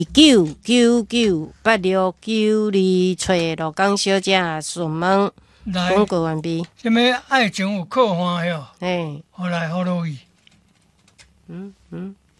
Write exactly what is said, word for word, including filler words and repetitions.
九九九八六九二找罗江小姐询问，广告完毕。 什么爱情有靠欢哟？ 哎， 好来好落去。 嗯嗯。